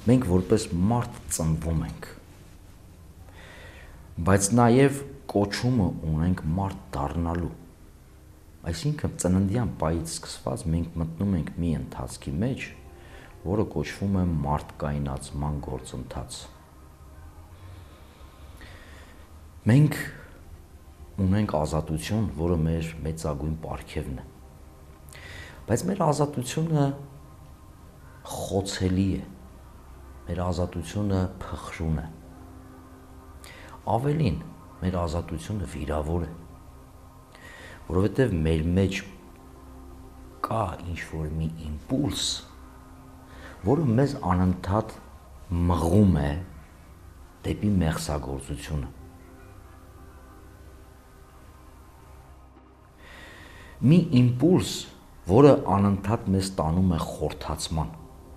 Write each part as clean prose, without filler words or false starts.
մենք որպես մարդ ծնվում ենք, բայց նաև կոչումը ունենք մարդ դառնալու։ Այսինքն ծննդյան պահից սկսված մենք մտնում ենք մի ընթացքի մեջ, որը կոչվում է մարդկայնացման գործընթաց։ Մենք ունենք ազատություն, որը մեր մեծագույն պարգևն է, բայց մեր ազատությունը խոցելի է, մեր ազատությունը փխրուն է, ավելին մեր ազատությունը վիրավոր է, որովհետև մեր մեջ կա ինչ-որ մի իմպուլս, որը մեզ անընդհատ մղում է դեպի մեղսագործությունը։ Մի իմպուլս, որը անընդհատ մեզ տանում է խորթացման,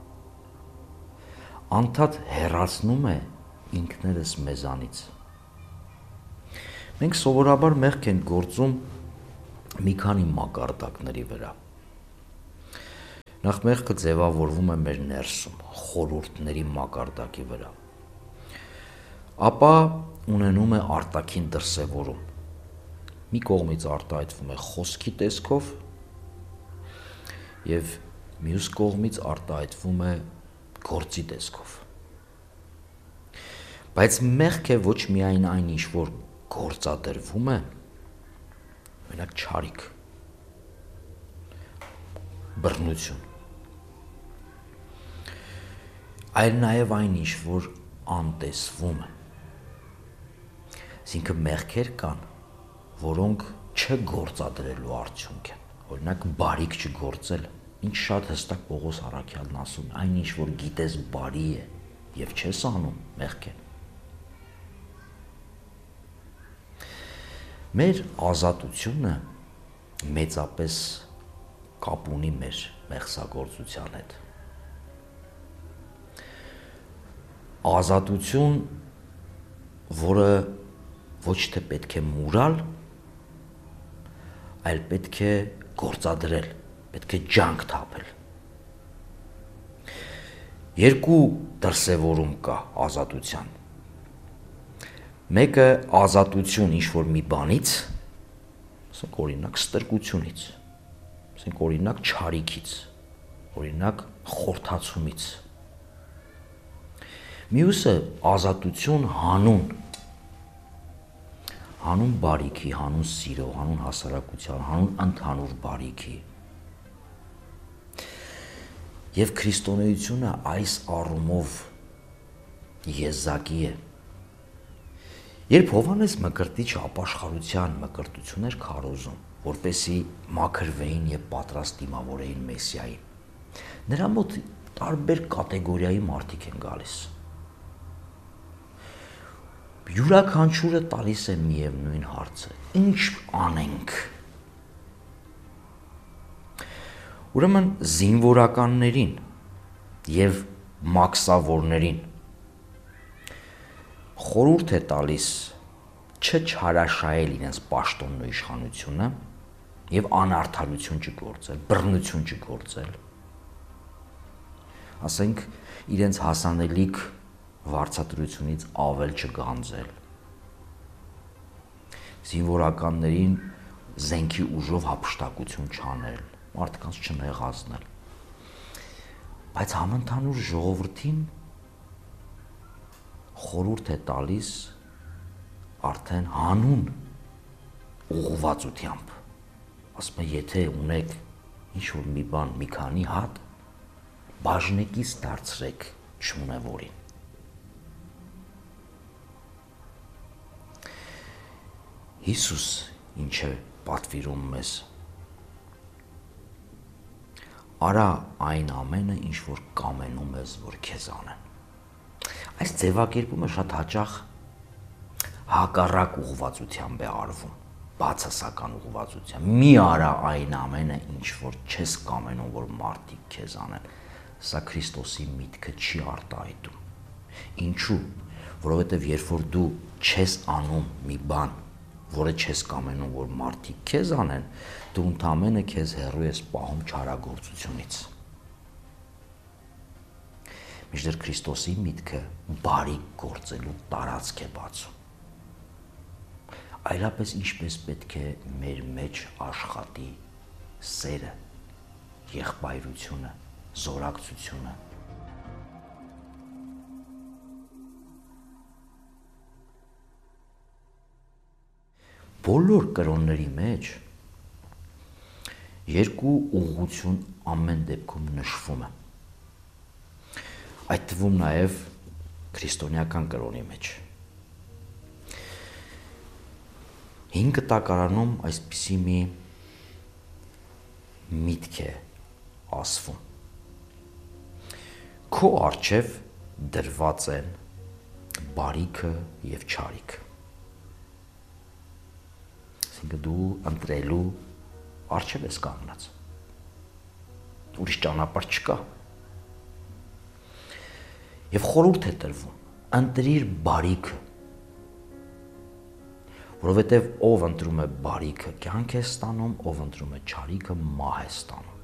անդադ հեռացնում է ինքներս մեզանից։ Մենք սովորաբար մեղք ենք գործում մի քանի մակարդակների վրա։ Նախ մեղքը ձևավորվում է մեր ներսում, խորհուրդների մակարդակի վրա։ Ապա ունենում է արտաքին դրսևորում։ Մի կողմից արտահայտվում է խոսքի տեսքով և մյուս կողմից արտահայտվում է գործի տեսքով։ Բայց մեղքը ոչ միայն այն ինչ որ գործադրվում է, մենակ չարիք, բռնություն, այլ նաև այն ինչ որ անտեսվում է։ Այսինքն մեղքեր կան, որոնք չգործադրելու արդյունք են, օրինակ բարիք չգործել, ինչ շատ հստակ Պողոս առաքյալն ասում, այն ինչ որ գիտես բարի է և չես անում, մեղք է։ Մեր ազատությունը մեծապես կապ ունի մեր մեղսագործության հետ։ Ազատություն, որը ոչ թե պետք է մուրալ, այլ պետք է գործադրել, պետք է ջանք թափել։ Երկու դրսևորում կա ազատության։ Մեկը ազատություն ինչ-որ մի բանից, ասենք օրինակ ստրկությունից, ասենք օրինակ չարիքից, օրինակ խորթացումից։ Մյուսը ազատություն հանուն բարիքի, հանուն սիրո, հանուն հասարակության, հանուն ընդհանուր բարիքի։ Եվ քրիստոնեությունը այս առումով եզակի է։ Երբ Հովհաննես Մկրտիչը ապաշխարության մկրտություն էր քարոզում, որպեսզի մաքրվեին եւ պատրաստ դիմավորեին Մեսիային, նրա մոտ տարբեր կատեգորիայի մարդիկ են գալիս։ Յուրաքանչյուրը տալիս է միևնույն հարցը. ինչ անենք։ Ուրեմն զինվորականներին եւ մաքսավորներին խորհուրդ է տալիս չչարաշահել իրենց պաշտոնն ու իշխանությունը եւ անարդարություն չգործել, բռնություն չգործել, ասենք իրենց հասանելիք վարձատրությունից ավել չգանձել, զինվորականներին զենքի ուժով հափշտակություն չանել, մարդկանց չնեղացնել, բայց համընդհանուր ժողովրդին խորհուրդ է տալիս արդեն հանուն ուղղվածությամբ, ասում է, եթե ունեք ինչ-որ մի բան, մի քանի հատ, բաժնեկից դարձրեք չունևորին։ Հիսուս ինչ է պատվիրում մեզ։ Արա այն ամենը, ինչ որ կամենում ես, որ քեզ անեն։ Այս ձևակերպումը շատ հաճախ հակառակ ուղղվածությամբ է արվում, բացասական ուղղվածությամբ։ Մի արա այն ամենը, ինչ որ չես կամենում, որ մարդիկ քեզ անեն։ Սա Քրիստոսի միտքը չի արտահայտում։ Ինչու՞։ Որովհետև երբ որ դու չես անում մի բան, որը չես կամենում, որ մարդիկ քեզ անեն, դու ընդամենը քեզ հեռու ես պահում չարագործությունից։ Մինչդեռ Քրիստոսի միտքը բարիք գործելու տարածք է բացում։ Այլապես ինչպես պետք է մեր մեջ աշխատի սերը, եղբայրությունը, զորակցությունը։ Բոլոր կրոնների մեջ երկու ուղղություն ամեն դեպքում նշվում է։ Այդ թվում նաև քրիստոնեական կրոնի մեջ։ 5 տակարանում այսպիսի մի միտք է ասվում։ Քո առջև դրված են բարիքը եւ չարիքը։ Այսինքն դու ընտրելու առջև ես կանգնած։ Ուրիշ ճանապարհ չկա։ Եվ խորհուրդ է տրվում. ընտրիր բարիքը, որովհետև ով ընտրում է բարիքը, կյանք է ստանում, ով ընտրում է չարիքը, մահ է ստանում։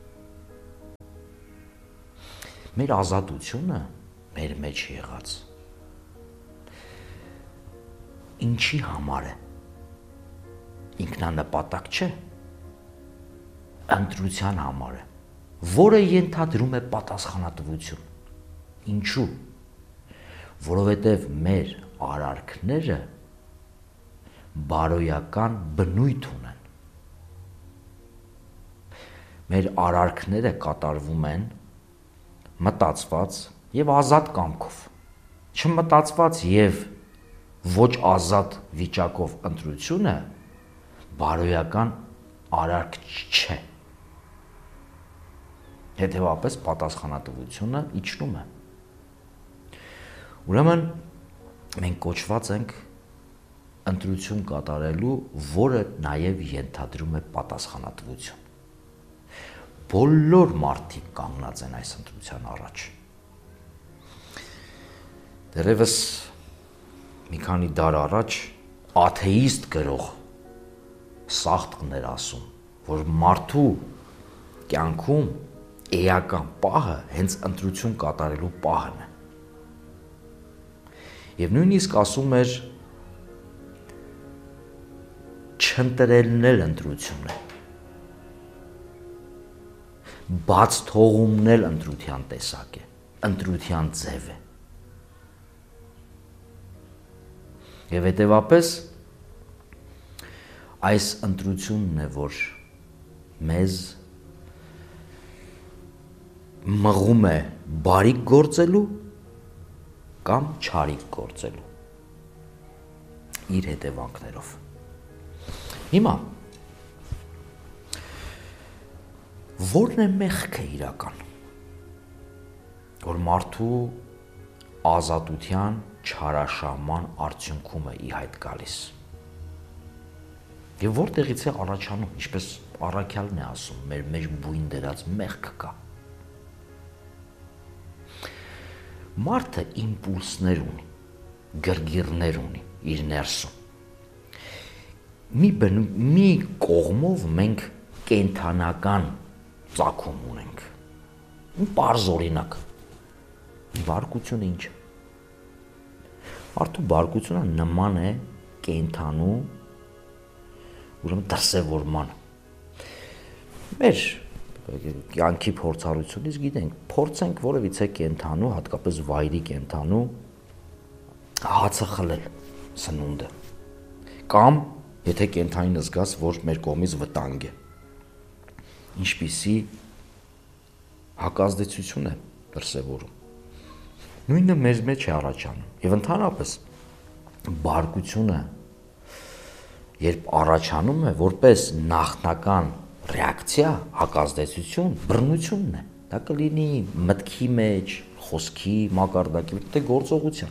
Մեր ազատությունը մեր մեջ եղած ինչի համար է։ Ինքնանպատակ չէ, ընտրության համար է, որը ենթադրում է պատասխանատվություն։ Ինչու՞։ Որովհետև մեր արարքները բարոյական բնույթ ունեն։ Մեր արարքները կատարվում են մտածված եւ ազատ կամքով։ Չմտածված եւ ոչ ազատ վիճակով ընտրությունը բարոյական արարք չէ։ Հետևաբար պատասխանատվությունը իջնում է։ Ուրեմն մենք կոչված ենք ընտրություն կատարելու, որը նաև ենթադրում է պատասխանատվություն։ Բոլոր մարդիկ կանգնած են այս ընտրության առաջ։ Դեռևս մի քանի դար առաջ աթեիստ գրող Սախտն էր ասում, որ մարդու կյանքում էական պահը հենց ընտրություն կատարելու պահն է։ Եվ նույնիսկ ասում էր չընտրելն էլ ընտրություն է։ Բաց թողումն էլ ընտրության տեսակ է, ընտրության ձև է։ Եվ հետևապես այս ընտրությունն է, որ մեզ մղում է բարիք գործելու կամ չարիք գործելու իր հետևանքներով։ Հիմա որն է մեղքը իրական, որ մարդու ազատության չարաշահման արդյունքում է ի հայտ գալիս։ Եվ որտեղից է առաջանում, ինչպես առաքյալն է ասում, մեր մեջ բույն դրած մեղք կա։ Մարդը իմպուլսներ ունի, գրգիռներ ունի իր ներսում։ Մի կողմով մենք կենդանական ծագում ունենք։ Պարզ օրինակ։ Բարկությունը ինչ է։ Մարդու բարկությունը նման է կենդանու, ուրեմն դրսևորման։ Մեր կյանքի փորձառությունից գիտենք, փորձենք որևիցե կենդանու, հատկապես վայրի կենդանու հացը խլել սնունդը։ Կամ եթե կենդանին զգաս, որ մեր կողմից վտանգ է։ Ինչպիսի հակազդեցություն է դրսևորում։ Նույնը մեր մեջ է առաջանում։ Եվ ընդհանրապես բարկությունը երբ առաջանում է որպես նախնական ռեակցիա, հակազդեցություն, բռնությունն է։ Դա կլինի մտքի մեջ, խոսքի մակարդակի, թե գործողության։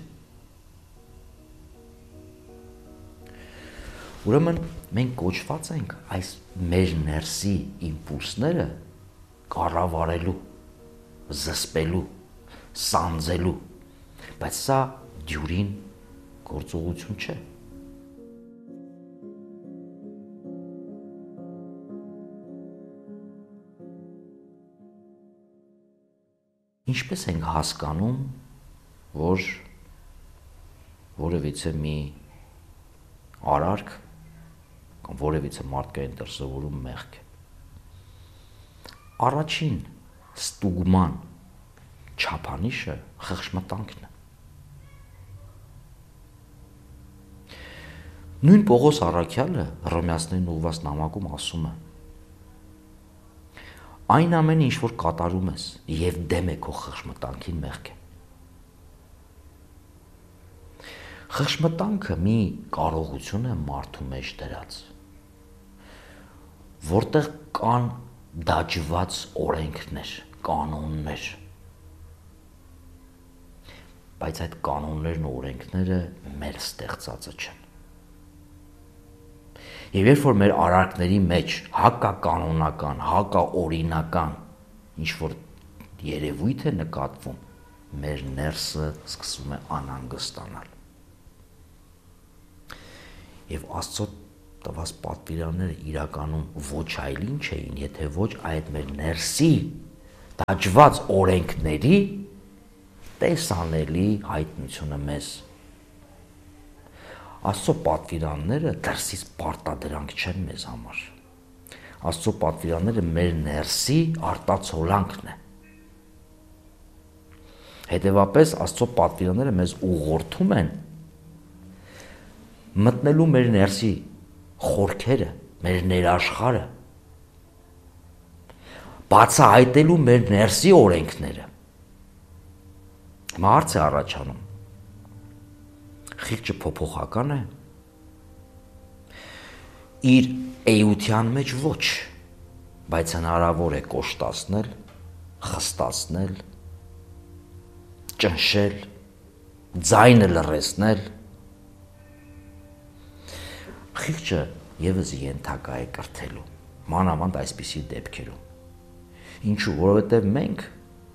Ուրեմն մենք կոչված ենք այս մեր ներսի իմպուլսները կառավարելու, զսպելու, սանձելու, բայց սա դյուրին գործողություն չէ։ Ինչպես ենք հասկանում, որ որևիցե մի արարք կամ որևիցե մարդկային դրսևորում մեղք է։ Առաջին ստուգման չափանիշը խղճմտանքն է։ Նույն Պողոս առաքյալը Հռոմեացիներին ուղղված նամակում ասում է. այն ամենը, ինչ որ կատարում ես եւ դեմ է քո խղճմտանքին, մեղք է։ Խղճմտանքը մի կարողություն է մարդու մեջ դրած, որտեղ կան դաջված օրենքներ, կանոններ, բայց այդ կանոններն ու օրենքները մեր ստեղծածը չեն։ Եվ երբ որ մեր արարքների մեջ հակականոնական, հակաօրինական ինչ-որ երևույթ է նկատվում, մեր ներսը սկսում է անհանգստանալ։ Եվ Աստծո տված պատվիրանները իրականում ոչ այլ ինչ էին, եթե ոչ այդ մեր ներսի դաջված օրենքների տեսանելի հայտնությունը մեզ։ Աստծո պատվիրանները դրսից պարտադրանք չեն մեզ համար։ Աստծո պատվիրանները մեր ներսի արտացոլանքն է։ Հետևաբար Աստծո պատվիրանները մեզ ուղղորդում են մտնելու մեր ներսի խորքերը, մեր ներաշխարը, բացահայտելու մեր ներսի օրենքները։ Հարց է առաջանում. խիղճը փոփոխական է։ Իր էության մեջ ոչ, բայց հնարավոր է կոշտացնել, խստացնել, ճնշել, ձայնը լռեցնել։ Խիղճը եւս ենթակա է կրթելու, մանավանդ այսպիսի դեպքերում։ Ինչու՞, որովհետեւ մենք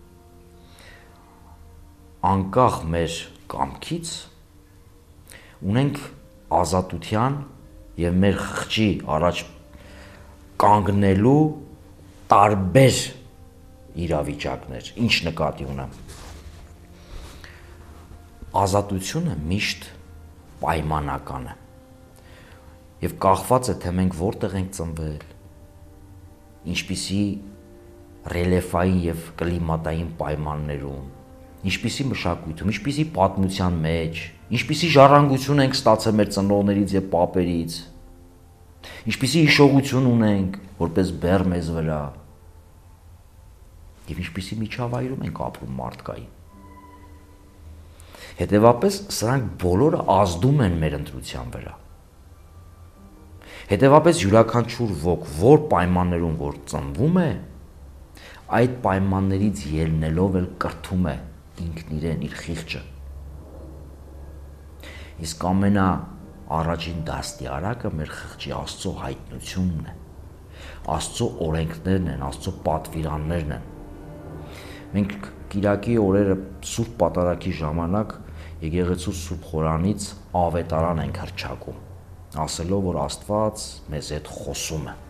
անկախ մեր կամքից ունենք ազատության եւ մեր խղճի առաջ կանգնելու տարբեր իրավիճակներ։ Ինչ նկատի ունեմ։ Ազատությունը միշտ պայմանական է եւ կախված է, թե մենք որտեղ ենք ծնվել, ինչպիսի ռելիեֆային եւ կլիմատային պայմաններում, ինչպիսի մշակույթում, ինչպիսի պատմության մեջ, ինչպիսի ժառանգություն ենք ստացել մեր ծնողներից եւ պապերից, ինչպիսի հիշողություն ունենք որպես բեռ մեզ վրա եւ ինչպիսի միջավայրում ենք ապրում մարդկային։ Հետևաբար սրանք բոլորը ազդում են մեր ընտրության վրա։ Հետևաբար յուրաքանչյուր ոք, որ պայմաններում որ ծնվում է, այդ պայմաններից ելնելով էլ կրթում է ինքն իրեն, իր խիղճը։ Իսկ առաջին դաստիարակը մեր խղճի Աստծո հայտնությունն է, Աստծո օրենքներն են, Աստծո պատվիրաններն են։ Մենք կիրակի օրերը Սուրբ Պատարագի ժամանակ եկեղեցու Սուրբ Խորանից ավետարան ենք հռչակում, ասելով, որ Աստված մեզ հետ խոսում է։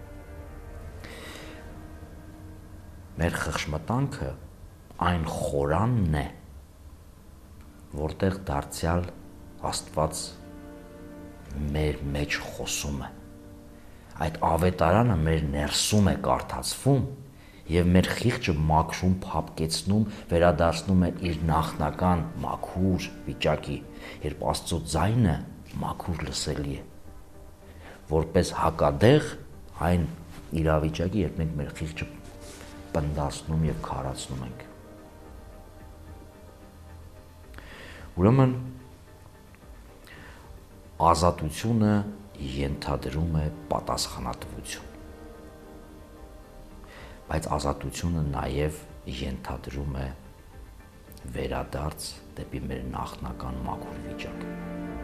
Մեր խղճմտանքը այն խորանն է, որտեղ դարձյալ Աստված մեր մեջ խոսում է։ Այդ ավետարանը մեր ներսում է կարդացվում եւ մեր խիղճը մաքրում, փափկեցնում, վերադարձնում է իր նախնական մաքուր վիճակի, երբ Աստծո ձայնը մաքուր լսելի է, որպես հակադեղ այն իրավիճակի, երբ մենք մեր խիղճը պնդացնում եւ քարացնում ենք։ Ուրեմն ազատությունը ենթադրում է պատասխանատվություն, բայց ազատությունը նաև ենթադրում է վերադարձ դեպի մեր նախնական մաքուր վիճակ։